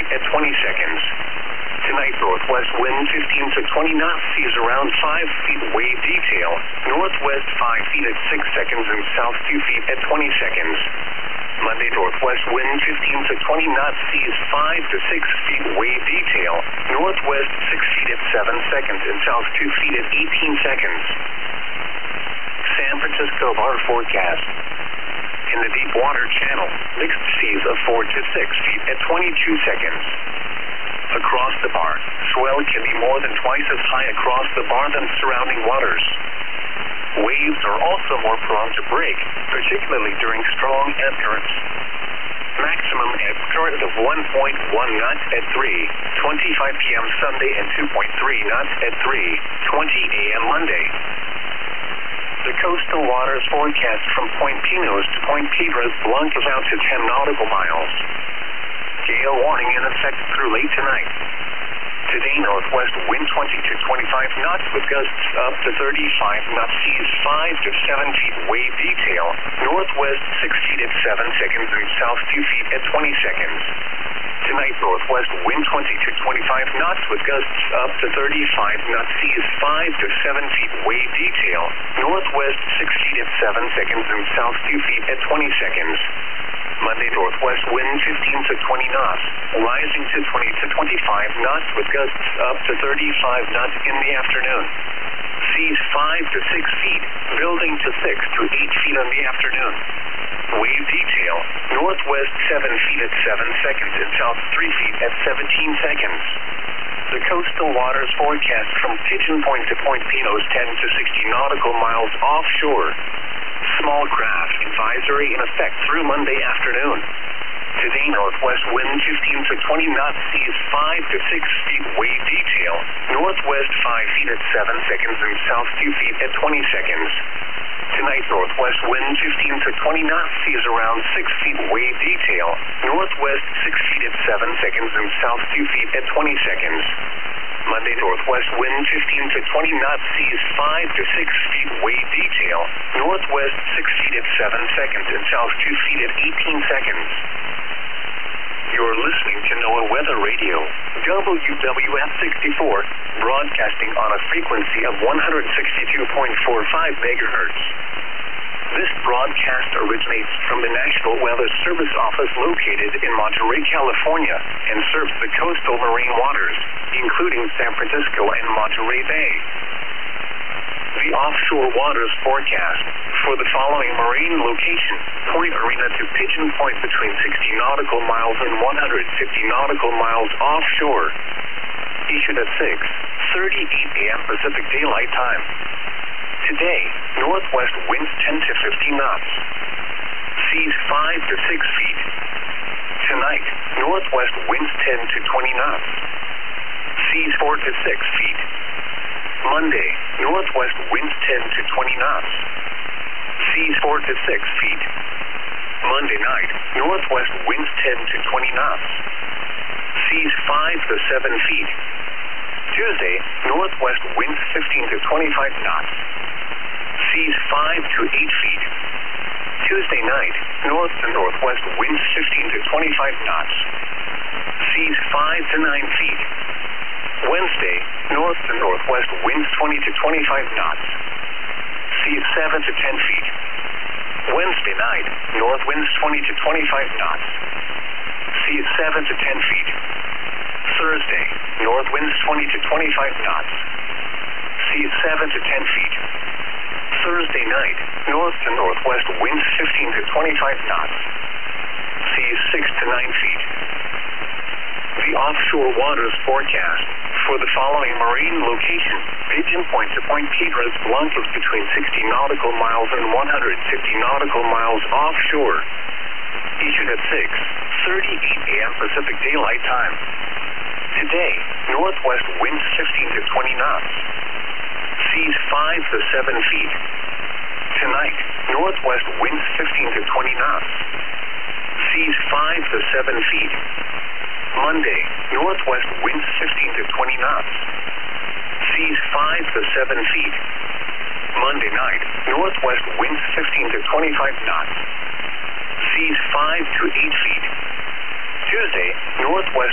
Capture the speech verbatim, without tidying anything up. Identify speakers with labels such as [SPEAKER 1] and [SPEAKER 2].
[SPEAKER 1] feet at twenty seconds. Tonight, northwest wind fifteen to twenty knots, seas around five feet, wave detail. Northwest five feet at six seconds and south two feet at twenty seconds. Monday, northwest wind fifteen to twenty knots, seas five to six feet, wave detail. Northwest six feet at seven seconds and south two feet at eighteen seconds. San Francisco bar forecast. In the deep water channel, mixed seas of four to six feet at twenty-two seconds. Across the bar, swell can be more than twice as high across the bar than surrounding waters. Waves are also more prone to break, particularly during strong ebb currents. Maximum ebb current of one point one knots at three twenty-five p m Sunday and two point three knots at three twenty a m Monday. The coastal waters forecast from Point Pinos to Point Piedras Blancas out to ten nautical miles. Gale warning in effect through late tonight. Today, northwest wind twenty to twenty-five knots with gusts up to thirty-five knots, seas five to seven feet, wave detail. Northwest six feet at seven seconds and south two feet at twenty seconds. Tonight, northwest wind twenty to twenty-five knots with gusts up to thirty-five knots, seas five to seven feet, wave detail. Northwest six feet at seven seconds and south two feet at twenty seconds. Monday, northwest wind fifteen to twenty knots, rising to twenty to twenty-five knots with gusts up to thirty-five knots in the afternoon. Seas five to six feet, building to six to eight feet in the afternoon. Wave detail, northwest seven feet at seven seconds and south three feet at seventeen seconds. The coastal waters forecast from Pigeon Point to Point Pinos ten to sixty nautical miles offshore. Small craft advisory in effect through Monday afternoon. Today, northwest wind fifteen to twenty knots, seas five to six feet, wave detail. Northwest five feet at seven seconds and south two feet at twenty seconds. Tonight, northwest wind fifteen to twenty knots, seas around six feet, wave detail. Northwest six feet at seven seconds and south two feet at twenty seconds. Monday, northwest wind fifteen to twenty knots, seas five to six feet, wave detail. Northwest six feet at seven seconds and south two feet at eighteen seconds. You're listening to NOAA Weather Radio, W W F sixty-four, broadcasting on a frequency of one hundred sixty-two point four five megahertz. This broadcast originates from the National Weather Service Office located in Monterey, California, and serves the coastal marine waters, including San Francisco and Monterey Bay. The offshore waters forecast for the following marine location: Point Arena to Pigeon Point between sixty nautical miles and one hundred fifty nautical miles offshore. Issued at six thirty-eight a m Pacific Daylight Time. Today, northwest winds ten to fifteen knots. Seas five to six feet. Tonight, northwest winds ten to twenty knots. Seas four to six feet. Monday, northwest winds ten to twenty knots. Seas four to six feet. Monday night, northwest winds ten to twenty knots. Seas five to seven feet. Tuesday, northwest winds fifteen to twenty-five knots. Seas five to eight feet. Tuesday night, north to northwest winds fifteen to twenty-five knots. Seas five to nine feet. Wednesday, north to northwest winds twenty to twenty-five knots. Seas seven to ten feet. Wednesday night, north winds twenty to twenty-five knots. Seas seven to ten feet. Thursday, north winds twenty to twenty-five knots. Seas seven to ten feet. Thursday night, north to northwest winds fifteen to twenty-five knots. Seas six to nine feet. The offshore waters forecast for the following marine location: Pigeon Point to Point Piedras Blancas between sixty nautical miles and one hundred fifty nautical miles offshore. Issued at six thirty-eight a m Pacific Daylight Time. Today, northwest winds fifteen to twenty knots. Seas five to seven feet. Tonight, northwest winds fifteen to twenty knots. Seas five to seven feet. Monday, northwest winds fifteen to twenty knots. Seas five to seven feet. Monday night, northwest winds fifteen to twenty-five knots. Seas five to eight feet. Tuesday, northwest